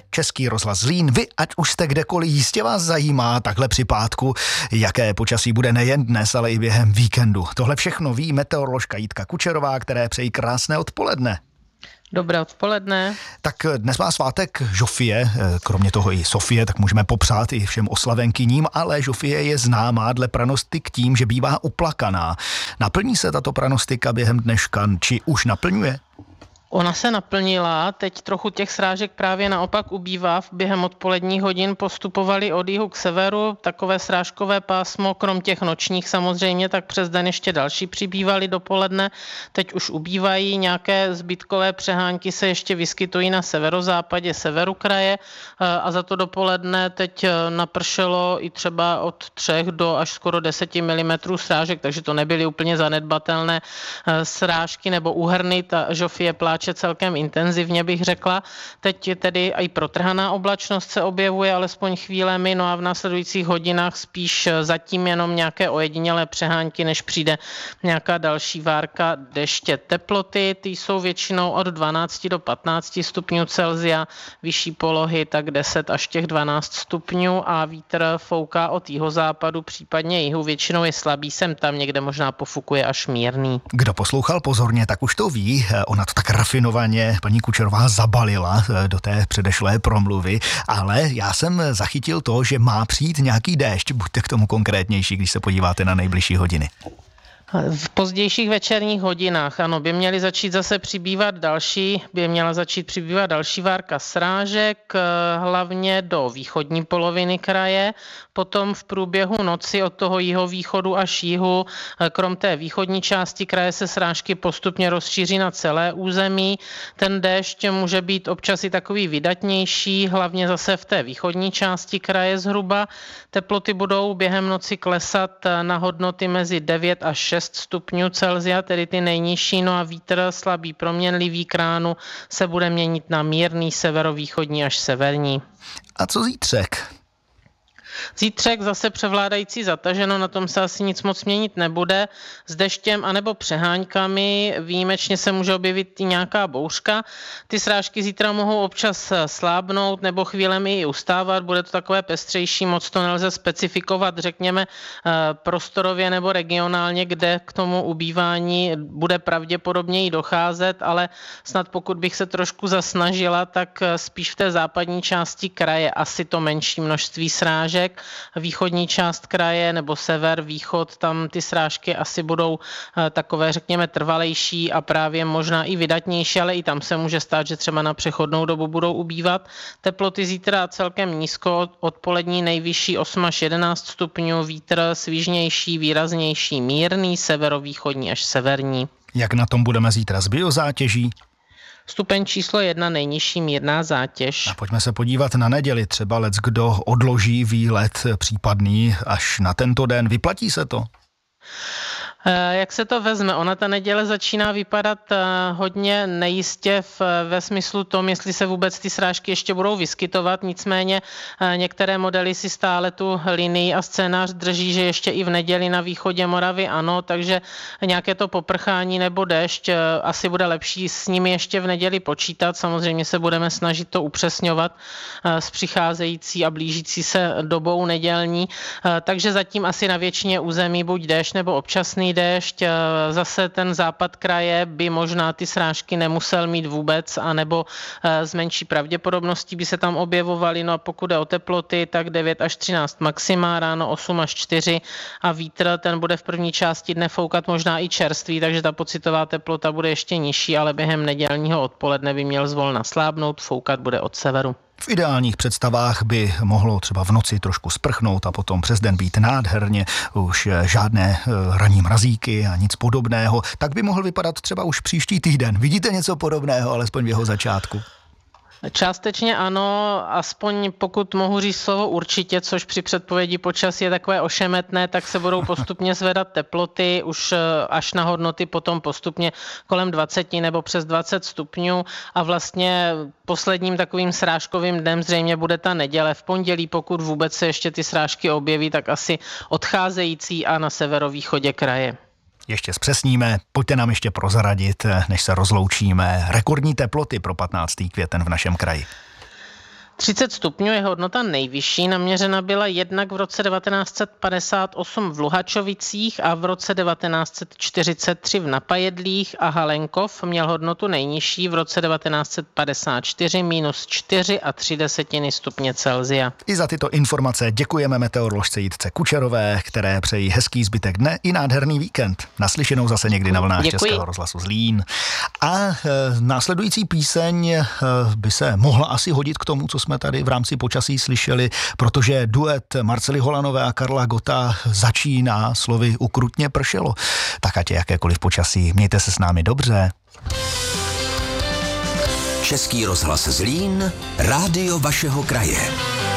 Český rozhlas Zlín. Vy, ať už jste kdekoliv, jistě vás zajímá takhle při pátku, jaké počasí bude nejen dnes, ale i během víkendu. Tohle všechno ví meteoroložka Jitka Kučerová, které přejí krásné odpoledne. Dobré odpoledne. Tak dnes má svátek Žofie, kromě toho i Sofie, tak můžeme popřát i všem oslavenkyním, ale Žofie je známá dle pranostik tím, že bývá uplakaná. Naplní se tato pranostika během dneška, či už naplňuje? Ona se naplnila, teď trochu těch srážek právě naopak ubývá. Během odpoledních hodin postupovali od jihu k severu, takové srážkové pásmo, krom těch nočních samozřejmě, tak přes den ještě další přibývaly dopoledne. Teď už ubývají, nějaké zbytkové přehánky se ještě vyskytují na severozápadě, severu kraje a za to dopoledne teď napršelo i třeba od 3 do až skoro 10 mm srážek, takže to nebyly úplně zanedbatelné srážky nebo úhrny. Ta Žofie pláče celkem intenzivně, bych řekla. Teď je tedy i protrhaná oblačnost se objevuje alespoň chvílemi, no a v následujících hodinách spíš zatím jenom nějaké ojedinělé přehánky, než přijde nějaká další várka deště. Teploty, ty jsou většinou od 12 do 15 stupňů Celsia, vyšší polohy tak 10 až těch 12 stupňů a vítr fouká od jihozápadu, případně jihu, většinou je slabý, sem tam někde možná pofukuje až mírný. Kdo poslouchal pozorně, tak už to ví, ona to tak rafinovaně paní Kučerová zabalila do té předešlé promluvy, ale já jsem zachytil to, že má přijít nějaký déšť. Buďte k tomu konkrétnější, když se podíváte na nejbližší hodiny. V pozdějších večerních hodinách, ano, by měla začít přibývat další várka srážek, hlavně do východní poloviny kraje, potom v průběhu noci od toho jihovýchodu až jihu, krom té východní části kraje se srážky postupně rozšíří na celé území. Ten déšť může být občas i takový vydatnější, hlavně zase v té východní části kraje zhruba. Teploty budou během noci klesat na hodnoty mezi 9 až 6 stupňů Celsia, tedy ty nejnižší, no a vítr slabý proměnlivý k ránu se bude měnit na mírný severovýchodní až severní. A co zítřek? Zítřek zase převládající zataženo, na tom se asi nic moc měnit nebude. S deštěm anebo přeháňkami výjimečně se může objevit i nějaká bouřka. Ty srážky zítra mohou občas slábnout nebo chvílemi i ustávat. Bude to takové pestřejší, moc to nelze specifikovat, řekněme prostorově nebo regionálně, kde k tomu ubývání bude pravděpodobně i docházet, ale snad pokud bych se trošku zasnažila, tak spíš v té západní části kraje asi to menší množství srážek. Východní část kraje nebo sever, východ, tam ty srážky asi budou takové, řekněme, trvalejší a právě možná i vydatnější, ale i tam se může stát, že třeba na přechodnou dobu budou ubývat. Teploty zítra celkem nízko, odpolední nejvyšší 8 až 11 stupňů, vítr svižnější, výraznější, mírný, severovýchodní až severní. Jak na tom budeme zítra s biozátěží? Stupeň číslo 1, nejnižší mírná zátěž. A pojďme se podívat na neděli. Třeba leckdo odloží výlet případný až na tento den. Vyplatí se to? Jak se to vezme? Ona ta neděle začíná vypadat hodně nejistě ve smyslu tom, jestli se vůbec ty srážky ještě budou vyskytovat, nicméně některé modely si stále tu linii a scénář drží, že ještě i v neděli na východě Moravy ano, takže nějaké to poprchání nebo déšť asi bude lepší s nimi ještě v neděli počítat. Samozřejmě se budeme snažit to upřesňovat s přicházející a blížící se dobou nedělní, takže zatím asi na většině území buď déšť nebo občasný déšť, zase ten západ kraje by možná ty srážky nemusel mít vůbec, anebo s menší pravděpodobností by se tam objevovaly, no a pokud je o teploty, tak 9 až 13 maxima, ráno 8 až 4 a vítr, ten bude v první části dne foukat možná i čerstvý, takže ta pocitová teplota bude ještě nižší, ale během nedělního odpoledne by měl zvolna slábnout, foukat bude od severu. V ideálních představách by mohlo třeba v noci trošku sprchnout a potom přes den být nádherně, už žádné ranní mrazíky a nic podobného. Tak by mohl vypadat třeba už příští týden. Vidíte něco podobného, alespoň v jeho začátku? Částečně ano, aspoň pokud mohu říct slovo určitě, což při předpovědi počasí je takové ošemetné, tak se budou postupně zvedat teploty už až na hodnoty potom postupně kolem 20 nebo přes 20 stupňů a vlastně posledním takovým srážkovým dnem zřejmě bude ta neděle. V pondělí, pokud vůbec se ještě ty srážky objeví, tak asi odcházející a na severovýchodě kraje. Ještě zpřesníme, pojďte nám ještě prozradit, než se rozloučíme, rekordní teploty pro 15. květen v našem kraji. 30 stupňů je hodnota nejvyšší, naměřena byla jednak v roce 1958 v Luhačovicích a v roce 1943 v Napajedlích a Halenkov měl hodnotu nejnižší v roce 1954 minus 4,3 stupně Celsia. I za tyto informace děkujeme meteoroložce Jitce Kučerové, které přejí hezký zbytek dne i nádherný víkend. Naslyšenou zase někdy na vlnách Českého rozhlasu Zlín. A následující píseň by se mohla asi hodit k tomu, co jsme tady v rámci počasí slyšeli, protože duet Marcely Holanové a Karla Gotta začíná slovy ukrutně pršelo. Tak ať je jakékoliv počasí, mějte se s námi dobře. Český rozhlas Zlín, rádio vašeho kraje.